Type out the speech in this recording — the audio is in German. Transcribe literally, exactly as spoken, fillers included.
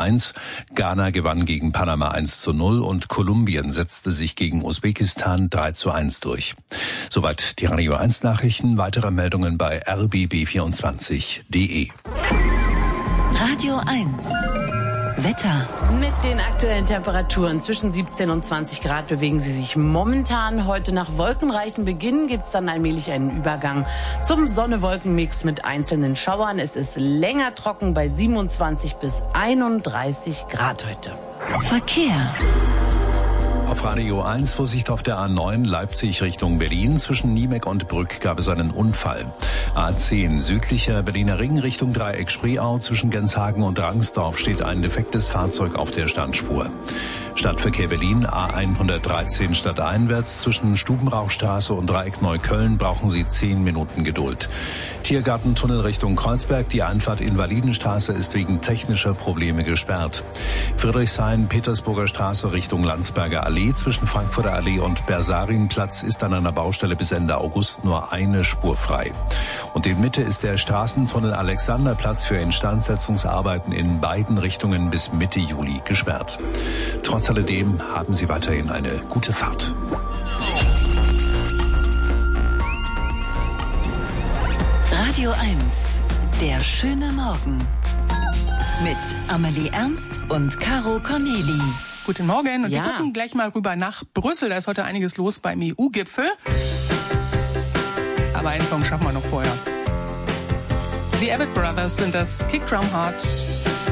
eins. Ghana gewann gegen Panama eins zu null und Kolumbien setzte sich gegen Usbekistan drei zu eins durch. Soweit die Radio eins Nachrichten. Weitere Meldungen bei r b b vierundzwanzig punkt d e. Radio eins. Wetter. Mit den aktuellen Temperaturen zwischen siebzehn und zwanzig Grad bewegen sie sich momentan. Heute nach wolkenreichen Beginn gibt es dann allmählich einen Übergang zum Sonne-Wolken-Mix mit einzelnen Schauern. Es ist länger trocken bei siebenundzwanzig bis einunddreißig Grad heute. Verkehr. Auf Radio eins Vorsicht auf der A neun Leipzig Richtung Berlin. Zwischen Niemeck und Brück gab es einen Unfall. A zehn südlicher Berliner Ring Richtung Dreieck Spreeau. Zwischen Genshagen und Rangsdorf steht ein defektes Fahrzeug auf der Standspur. Stadtverkehr Berlin A hundertdreizehn stadteinwärts. Zwischen Stubenrauchstraße und Dreieck Neukölln brauchen Sie zehn Minuten Geduld. Tiergartentunnel Richtung Kreuzberg. Die Einfahrt Invalidenstraße ist wegen technischer Probleme gesperrt. Friedrichshain Petersburger Straße Richtung Landsberger Allee. Zwischen Frankfurter Allee und Bersarinplatz ist an einer Baustelle bis Ende August nur eine Spur frei. Und in Mitte ist der Straßentunnel Alexanderplatz für Instandsetzungsarbeiten in beiden Richtungen bis Mitte Juli gesperrt. Trotz alledem haben Sie weiterhin eine gute Fahrt. Radio eins. Der schöne Morgen. Mit Amelie Ernst und Caro Corneli. Guten Morgen und ja. wir gucken gleich mal rüber nach Brüssel. Da ist heute einiges los beim E U-Gipfel. Aber einen Song schaffen wir noch vorher. Die Abbott Brothers sind das Kick Drum Hard.